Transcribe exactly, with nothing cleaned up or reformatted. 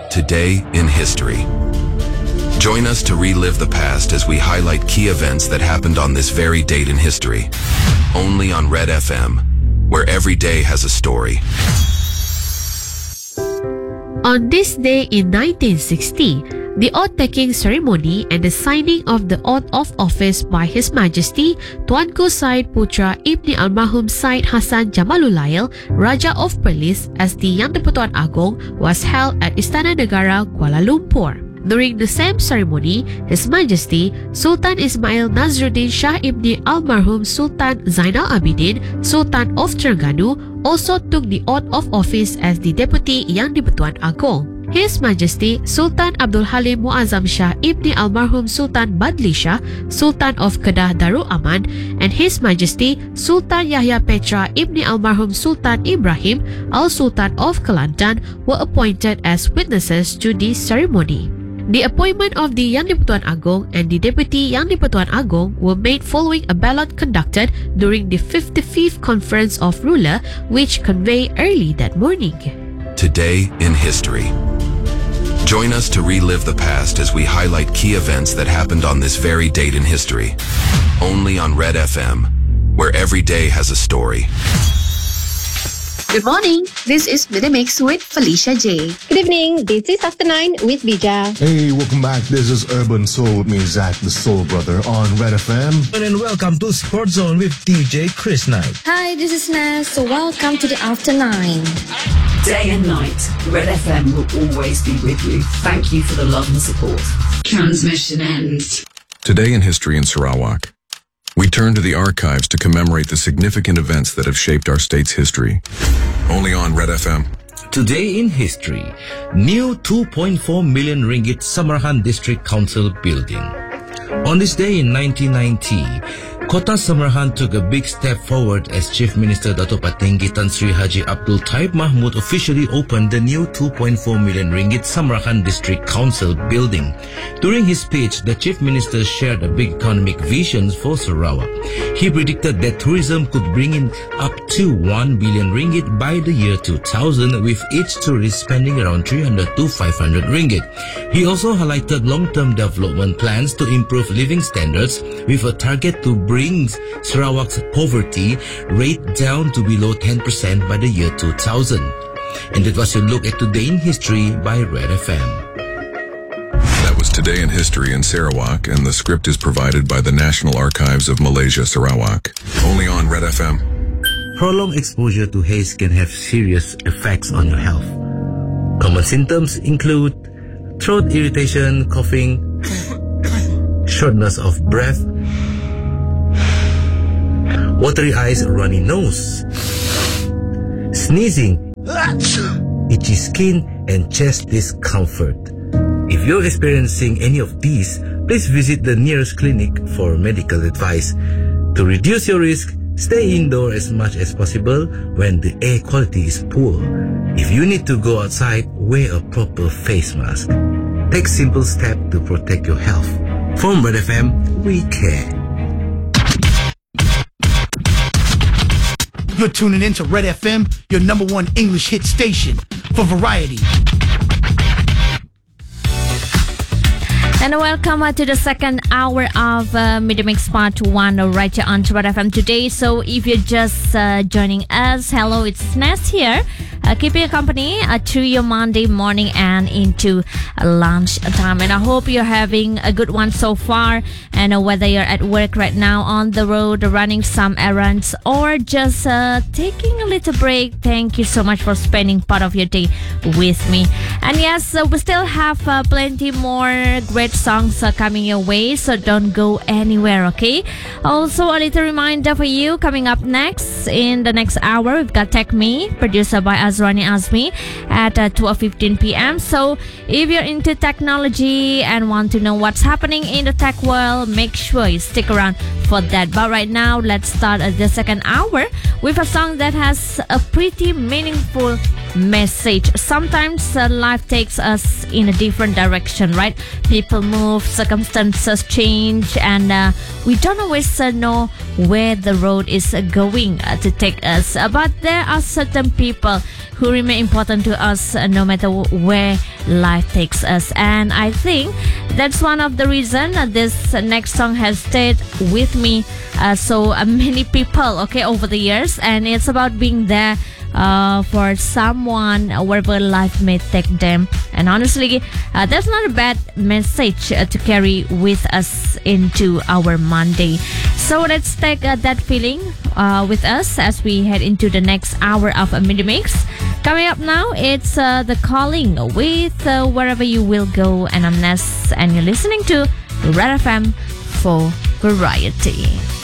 Today in History. Join us to relive the past as we highlight key events that happened on this very date in history. Only on Red F M, where every day has a story. On this day in nineteen sixty, the oath-taking ceremony and the signing of the oath of office by His Majesty Tuanku Said Putra Ibni Almarhum Said Hassan Jamalulail, Raja of Perlis as the Yang di-Pertuan Agong was held at Istana Negara, Kuala Lumpur. During the same ceremony, His Majesty Sultan Ismail Nazruddin Shah Ibni Almarhum Sultan Zainal Abidin, Sultan of Terengganu, also took the oath of office as the Deputy Yang di-Pertuan Agong. His Majesty Sultan Abdul Halim Muazzam Shah Ibni Almarhum Sultan Badli Shah, Sultan of Kedah Darul Aman, and His Majesty Sultan Yahya Petra Ibni Almarhum Sultan Ibrahim Al-Sultan of Kelantan were appointed as witnesses to this ceremony. The appointment of the Yang di-Pertuan Agong and the Deputy Yang di-Pertuan Agong were made following a ballot conducted during the fifty-fifth Conference of Ruler, which convened early that morning. Today in History. Join us to relive the past as we highlight key events that happened on this very date in history. Only on Red F M, where every day has a story. Good morning. This is The Mix with Felicia J. Good evening. This is After Nine with Bija. Hey, welcome back. This is Urban Soul with me, Zach, the Soul Brother, on Red F M. And welcome to Sport Zone with D J Chris Knight. Hi, this is Naz. So welcome to the After Nine. Day and night, Red F M will always be with you. Thank you for the love and support. Transmission ends. Today in History in Sarawak. We turn to the archives to commemorate the significant events that have shaped our state's history. Only on Red F M. Today in History, new two point four million ringgit Samarhan District Council building. On this day in nineteen ninety, Kota Samarhan took a big step forward as Chief Minister Dato' Patenggi Tan Sri Haji Abdul Taib Mahmud officially opened the new two point four million ringgit Samarhan District Council building. During his speech, the Chief Minister shared a big economic vision for Sarawak. He predicted that tourism could bring in up to one billion ringgit by the year two thousand, with each tourist spending around three hundred to five hundred ringgit. He also highlighted long-term development plans to improve living standards with a target to bring brings Sarawak's poverty rate down to below ten percent by the year two thousand. And that was a look at Today in History by Red F M. That was Today in History in Sarawak, and the script is provided by the National Archives of Malaysia, Sarawak. Only on Red F M. Prolonged exposure to haze can have serious effects on your health. Common symptoms include throat irritation, coughing, shortness of breath, watery eyes, runny nose, sneezing, itchy skin, and chest discomfort. If you're experiencing any of these, please visit the nearest clinic for medical advice. To reduce your risk, stay indoors as much as possible when the air quality is poor. If you need to go outside, wear a proper face mask. Take simple steps to protect your health. From Red F M, we care. You're tuning in to Red F M, your number one English hit station for variety. And welcome uh, to the second hour of uh, Media Mix Part one right here on Red F M today. So if you're just uh, joining us, hello, it's Ness here. Uh, keeping you company uh, through your Monday morning and into uh, lunch time. And I hope you're having a good one so far. And uh, whether you're at work right now, on the road, running some errands, or just uh, taking a little break, thank you so much for spending part of your day with me. And yes, uh, we still have uh, plenty more great songs uh, coming your way, so don't go anywhere, okay? Also, a little reminder for you, coming up next in the next hour, we've got Tech Me, produced by Azrani Azmi at uh, twelve fifteen p.m. So if you're into technology and want to know what's happening in the tech world, make sure you stick around for that. But right now, let's start uh, the second hour with a song that has a pretty meaningful message. Sometimes uh, life takes us in a different direction, right? People move, circumstances change, and uh, we don't always uh, know where the road is uh, going uh, to take us. Uh, but there are certain people who remain important to us uh, no matter w- where life takes us. And I think that's one of the reasons uh, this uh, next song has stayed with me uh, so uh, many people, okay, over the years. And it's about being there uh, for someone uh, wherever life may take them. And honestly, uh, that's not a bad message uh, to carry with us into our Monday. So let's take uh, that feeling uh, with us as we head into the next hour of a Midi Mix. Coming up now, it's uh, The Calling with uh, Wherever You Will Go. And I'm Ness, and you're listening to Red F M for Variety.